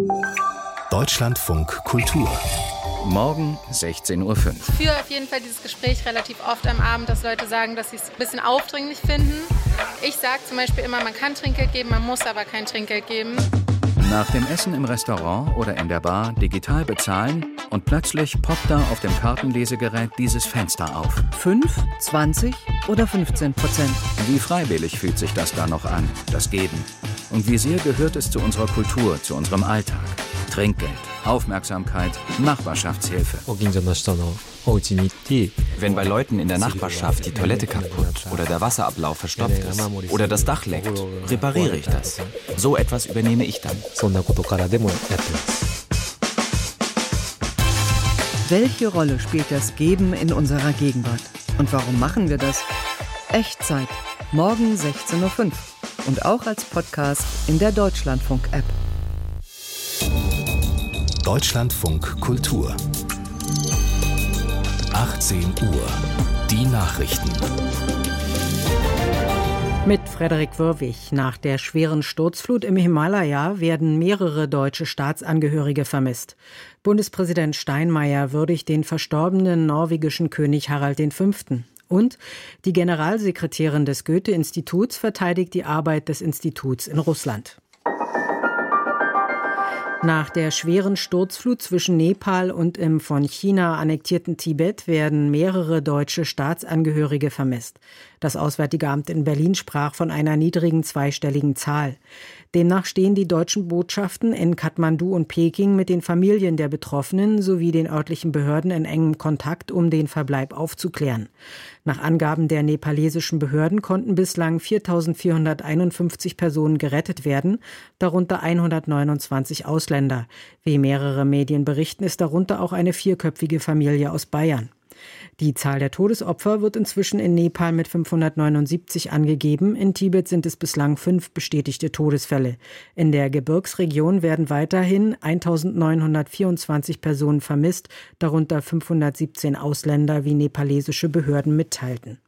Deutschlandfunk Kultur. Morgen 16:05 Uhr. Ich führe auf jeden Fall dieses Gespräch relativ oft am Abend, dass Leute sagen, dass sie es ein bisschen aufdringlich finden. Ich sage zum Beispiel immer, man kann Trinkgeld geben, man muss aber kein Trinkgeld geben. Nach dem Essen im Restaurant oder in der Bar digital bezahlen und plötzlich poppt da auf dem Kartenlesegerät dieses Fenster auf. 5, 20 oder 15%? Wie freiwillig fühlt sich das da noch an, das Geben? Und wie sehr gehört es zu unserer Kultur, zu unserem Alltag? Trinkgeld, Aufmerksamkeit, Nachbarschaftshilfe. Wenn bei Leuten in der Nachbarschaft die Toilette kaputt oder der Wasserablauf verstopft ist oder das Dach leckt, repariere ich das. So etwas übernehme ich dann. Welche Rolle spielt das Geben in unserer Gegenwart? Und warum machen wir das? Echtzeit, morgen 16:05 Uhr. Und auch als Podcast in der Deutschlandfunk-App. Deutschlandfunk Kultur. 18 Uhr. Die Nachrichten. Mit Frederik Wörwig. Nach der schweren Sturzflut im Himalaya werden mehrere deutsche Staatsangehörige vermisst. Bundespräsident Steinmeier würdigt den verstorbenen norwegischen König Harald V. Und die Generalsekretärin des Goethe-Instituts verteidigt die Arbeit des Instituts in Russland. Nach der schweren Sturzflut zwischen Nepal und im von China annektierten Tibet werden mehrere deutsche Staatsangehörige vermisst. Das Auswärtige Amt in Berlin sprach von einer niedrigen zweistelligen Zahl. Demnach stehen die deutschen Botschaften in Kathmandu und Peking mit den Familien der Betroffenen sowie den örtlichen Behörden in engem Kontakt, um den Verbleib aufzuklären. Nach Angaben der nepalesischen Behörden konnten bislang 4.451 Personen gerettet werden, darunter 129 Ausländer. Wie mehrere Medien berichten, ist darunter auch eine 4-köpfige Familie aus Bayern. Die Zahl der Todesopfer wird inzwischen in Nepal mit 579 angegeben. In Tibet sind es bislang 5 bestätigte Todesfälle. In der Gebirgsregion werden weiterhin 1.924 Personen vermisst, darunter 517 Ausländer, wie nepalesische Behörden mitteilten.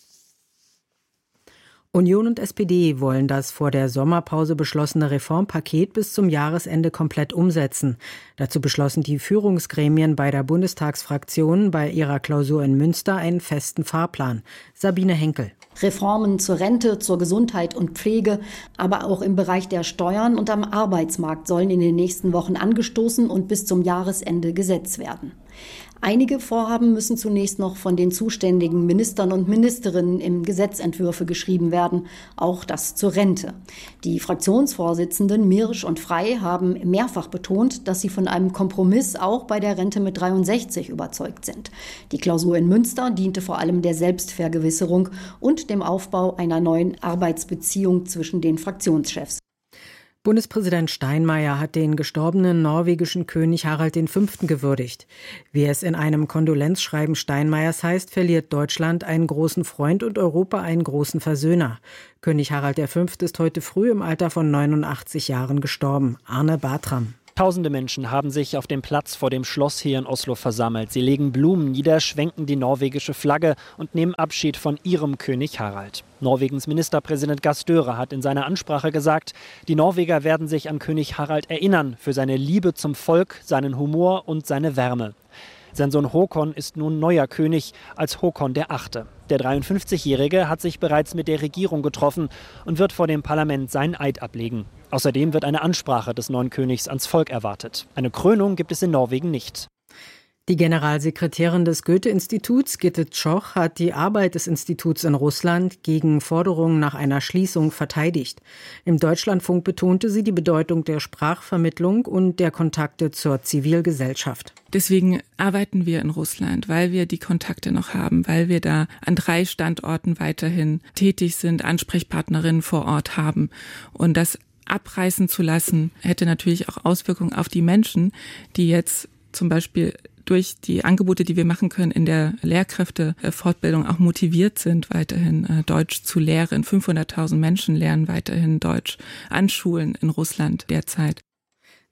Union und SPD wollen das vor der Sommerpause beschlossene Reformpaket bis zum Jahresende komplett umsetzen. Dazu beschlossen die Führungsgremien beider Bundestagsfraktionen bei ihrer Klausur in Münster einen festen Fahrplan. Sabine Henkel. Reformen zur Rente, zur Gesundheit und Pflege, aber auch im Bereich der Steuern und am Arbeitsmarkt sollen in den nächsten Wochen angestoßen und bis zum Jahresende gesetzt werden. Einige Vorhaben müssen zunächst noch von den zuständigen Ministern und Ministerinnen in Gesetzentwürfe geschrieben werden, auch das zur Rente. Die Fraktionsvorsitzenden Mirisch und Frey haben mehrfach betont, dass sie von einem Kompromiss auch bei der Rente mit 63 überzeugt sind. Die Klausur in Münster diente vor allem der Selbstvergewisserung und dem Aufbau einer neuen Arbeitsbeziehung zwischen den Fraktionschefs. Bundespräsident Steinmeier hat den gestorbenen norwegischen König Harald V. gewürdigt. Wie es in einem Kondolenzschreiben Steinmeiers heißt, verliert Deutschland einen großen Freund und Europa einen großen Versöhner. König Harald V. ist heute früh im Alter von 89 Jahren gestorben. Arne Bartram. Tausende Menschen haben sich auf dem Platz vor dem Schloss hier in Oslo versammelt. Sie legen Blumen nieder, schwenken die norwegische Flagge und nehmen Abschied von ihrem König Harald. Norwegens Ministerpräsident Gahr Støre hat in seiner Ansprache gesagt, die Norweger werden sich an König Harald erinnern für seine Liebe zum Volk, seinen Humor und seine Wärme. Sein Sohn Håkon ist nun neuer König als Håkon VIII. Der 53-Jährige hat sich bereits mit der Regierung getroffen und wird vor dem Parlament seinen Eid ablegen. Außerdem wird eine Ansprache des neuen Königs ans Volk erwartet. Eine Krönung gibt es in Norwegen nicht. Die Generalsekretärin des Goethe-Instituts, Gitte Tschoch, hat die Arbeit des Instituts in Russland gegen Forderungen nach einer Schließung verteidigt. Im Deutschlandfunk betonte sie die Bedeutung der Sprachvermittlung und der Kontakte zur Zivilgesellschaft. Deswegen arbeiten wir in Russland, weil wir die Kontakte noch haben, weil wir da an 3 Standorten weiterhin tätig sind, Ansprechpartnerinnen vor Ort haben. Und das abreißen zu lassen, hätte natürlich auch Auswirkungen auf die Menschen, die jetzt zum Beispiel durch die Angebote, die wir machen können in der Lehrkräftefortbildung auch motiviert sind, weiterhin Deutsch zu lehren. 500.000 Menschen lernen weiterhin Deutsch an Schulen in Russland derzeit.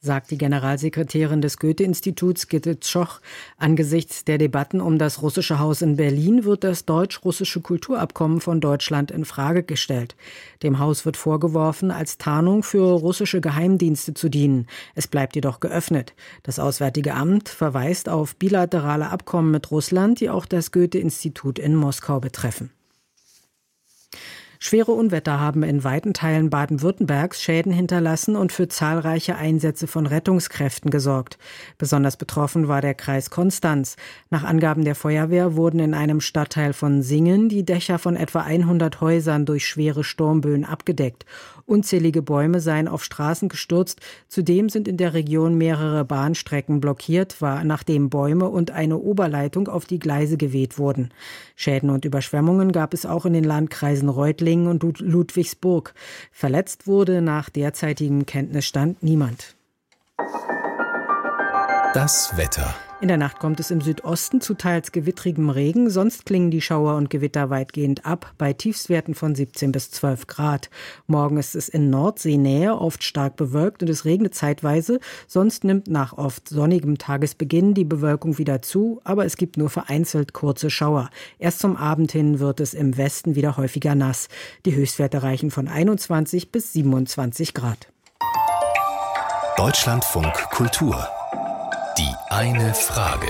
sagt die Generalsekretärin des Goethe-Instituts, Gitte Tschoch. Angesichts der Debatten um das russische Haus in Berlin wird das deutsch-russische Kulturabkommen von Deutschland in Frage gestellt. Dem Haus wird vorgeworfen, als Tarnung für russische Geheimdienste zu dienen. Es bleibt jedoch geöffnet. Das Auswärtige Amt verweist auf bilaterale Abkommen mit Russland, die auch das Goethe-Institut in Moskau betreffen. Schwere Unwetter haben in weiten Teilen Baden-Württembergs Schäden hinterlassen und für zahlreiche Einsätze von Rettungskräften gesorgt. Besonders betroffen war der Kreis Konstanz. Nach Angaben der Feuerwehr wurden in einem Stadtteil von Singen die Dächer von etwa 100 Häusern durch schwere Sturmböen abgedeckt. Unzählige Bäume seien auf Straßen gestürzt. Zudem sind in der Region mehrere Bahnstrecken blockiert, nachdem Bäume und eine Oberleitung auf die Gleise geweht wurden. Schäden und Überschwemmungen gab es auch in den Landkreisen Reutlingen und Ludwigsburg. Verletzt wurde nach derzeitigem Kenntnisstand niemand. Das Wetter. In der Nacht kommt es im Südosten zu teils gewittrigem Regen, sonst klingen die Schauer und Gewitter weitgehend ab, bei Tiefstwerten von 17 bis 12 Grad. Morgen ist es in Nordseenähe oft stark bewölkt und es regnet zeitweise, sonst nimmt nach oft sonnigem Tagesbeginn die Bewölkung wieder zu, aber es gibt nur vereinzelt kurze Schauer. Erst zum Abend hin wird es im Westen wieder häufiger nass. Die Höchstwerte reichen von 21 bis 27 Grad. Deutschlandfunk Kultur. Die eine Frage.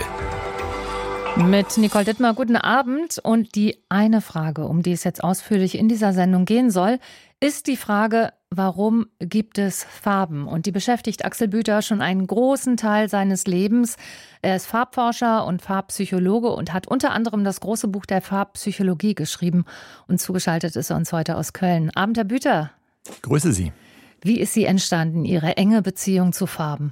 Mit Nicole Dittmar, guten Abend. Und die eine Frage, um die es jetzt ausführlich in dieser Sendung gehen soll, ist die Frage, warum gibt es Farben? Und die beschäftigt Axel Büter schon einen großen Teil seines Lebens. Er ist Farbforscher und Farbpsychologe und hat unter anderem das große Buch der Farbpsychologie geschrieben. Und zugeschaltet ist er uns heute aus Köln. Abend, Herr Büter. Grüße Sie. Wie ist sie entstanden, Ihre enge Beziehung zu Farben?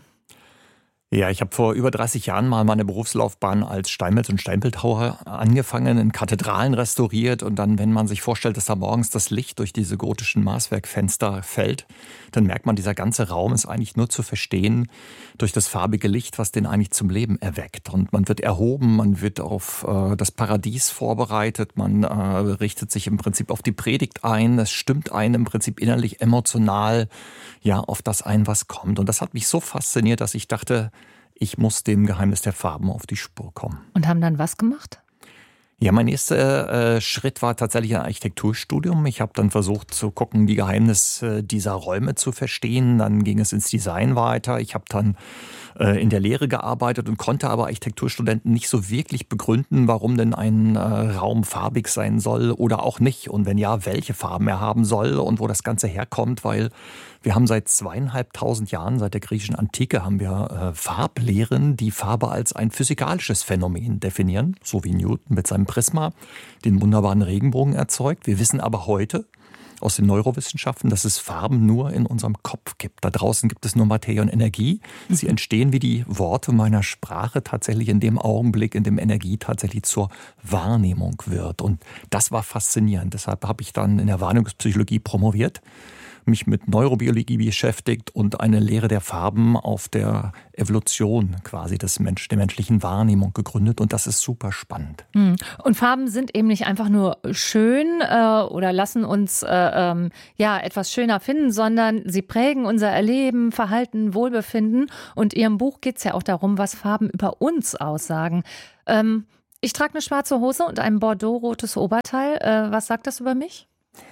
Ja, ich habe vor über 30 Jahren mal meine Berufslaufbahn als Steinmetz- und Steinbildhauer angefangen, in Kathedralen restauriert und dann, wenn man sich vorstellt, dass da morgens das Licht durch diese gotischen Maßwerkfenster fällt, dann merkt man, dieser ganze Raum ist eigentlich nur zu verstehen durch das farbige Licht, was den eigentlich zum Leben erweckt. Und man wird erhoben, man wird auf das Paradies vorbereitet, man richtet sich im Prinzip auf die Predigt ein, es stimmt einen im Prinzip innerlich emotional auf das ein, was kommt. Und das hat mich so fasziniert, dass ich dachte, ich muss dem Geheimnis der Farben auf die Spur kommen. Und haben dann was gemacht? Ja, mein erster Schritt war tatsächlich ein Architekturstudium. Ich habe dann versucht zu gucken, die Geheimnisse dieser Räume zu verstehen. Dann ging es ins Design weiter. Ich habe dann in der Lehre gearbeitet und konnte aber Architekturstudenten nicht so wirklich begründen, warum denn ein Raum farbig sein soll oder auch nicht. Und wenn ja, welche Farben er haben soll und wo das Ganze herkommt, weil wir haben seit 2500 Jahren, seit der griechischen Antike, haben wir Farblehren, die Farbe als ein physikalisches Phänomen definieren, so wie Newton mit seinem Prisma den wunderbaren Regenbogen erzeugt. Wir wissen aber heute aus den Neurowissenschaften, dass es Farben nur in unserem Kopf gibt. Da draußen gibt es nur Materie und Energie. Sie entstehen wie die Worte meiner Sprache tatsächlich in dem Augenblick, in dem Energie tatsächlich zur Wahrnehmung wird. Und das war faszinierend. Deshalb habe ich dann in der Wahrnehmungspsychologie promoviert, mich mit Neurobiologie beschäftigt und eine Lehre der Farben auf der Evolution quasi der menschlichen Wahrnehmung gegründet. Und das ist super spannend. Und Farben sind eben nicht einfach nur schön oder lassen uns etwas schöner finden, sondern sie prägen unser Erleben, Verhalten, Wohlbefinden. Und in Ihrem Buch geht es ja auch darum, was Farben über uns aussagen. Ich trage eine schwarze Hose und ein bordeaux-rotes Oberteil. Was sagt das über mich?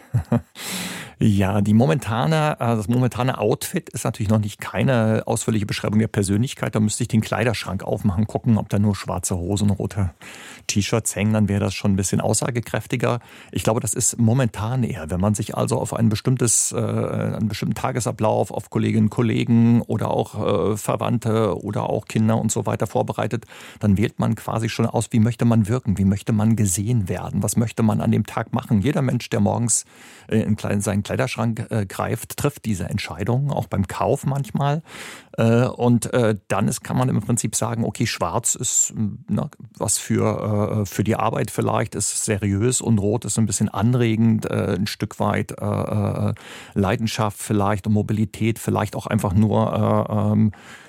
Ja, das momentane Outfit ist natürlich noch nicht keine ausführliche Beschreibung der Persönlichkeit. Da müsste ich den Kleiderschrank aufmachen, gucken, ob da nur schwarze Hosen und rote T-Shirts hängen. Dann wäre das schon ein bisschen aussagekräftiger. Ich glaube, das ist momentan eher. Wenn man sich also auf einen bestimmten Tagesablauf, auf Kolleginnen und Kollegen oder auch Verwandte oder auch Kinder und so weiter vorbereitet, dann wählt man quasi schon aus, wie möchte man wirken, wie möchte man gesehen werden, was möchte man an dem Tag machen. Jeder Mensch, der morgens in seinen Kleiderschrank greift, trifft diese Entscheidung, auch beim Kauf manchmal. Und dann kann man im Prinzip sagen, okay, schwarz ist was für die Arbeit vielleicht, ist seriös, und rot ist ein bisschen anregend, ein Stück weit Leidenschaft vielleicht und Mobilität, vielleicht auch einfach nur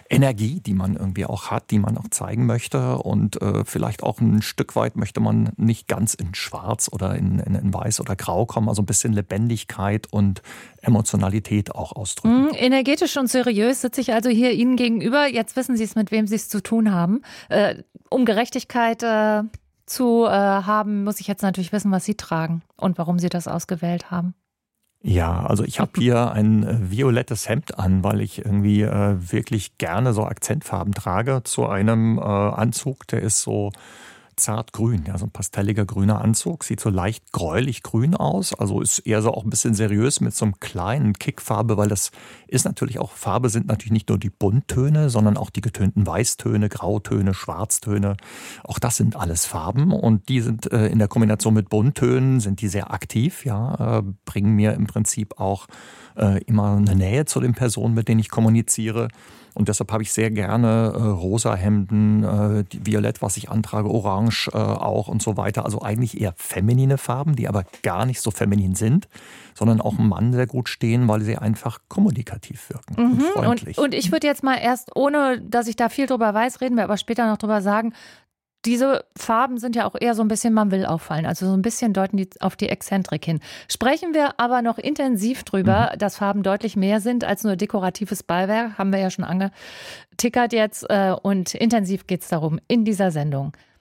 Energie, die man irgendwie auch hat, die man auch zeigen möchte. Und vielleicht auch ein Stück weit möchte man nicht ganz in Schwarz oder in Weiß oder Grau kommen, also ein bisschen Lebendigkeit und Emotionalität auch ausdrücken. Energetisch und seriös sitze ich also hier Ihnen gegenüber. Jetzt wissen Sie es, mit wem Sie es zu tun haben. Um Gerechtigkeit zu haben, muss ich jetzt natürlich wissen, was Sie tragen und warum Sie das ausgewählt haben. Ja, also ich habe hier ein violettes Hemd an, weil ich irgendwie wirklich gerne so Akzentfarben trage zu einem Anzug, der ist so zartgrün, ja, so ein pastelliger grüner Anzug, sieht so leicht gräulich grün aus, also ist eher so auch ein bisschen seriös mit so einem kleinen Kickfarbe, weil das ist natürlich auch, Farbe sind natürlich nicht nur die Bunttöne, sondern auch die getönten Weißtöne, Grautöne, Schwarztöne, auch das sind alles Farben und die sind in der Kombination mit Bunttönen, sind die sehr aktiv, ja, bringen mir im Prinzip auch immer eine Nähe zu den Personen, mit denen ich kommuniziere. Und deshalb habe ich sehr gerne rosa Hemden, violett, was ich antrage, orange auch und so weiter. Also eigentlich eher feminine Farben, die aber gar nicht so feminin sind, sondern auch einem Mann sehr gut stehen, weil sie einfach kommunikativ wirken und freundlich. Und ich würde jetzt mal erst, ohne dass ich da viel drüber weiß, reden wir aber später noch drüber sagen, diese Farben sind ja auch eher so ein bisschen, man will auffallen. Also so ein bisschen deuten die auf die Exzentrik hin. Sprechen wir aber noch intensiv drüber, dass Farben deutlich mehr sind als nur dekoratives Beiwerk. Haben wir ja schon angetickert jetzt. Und intensiv geht es darum in dieser Sendung.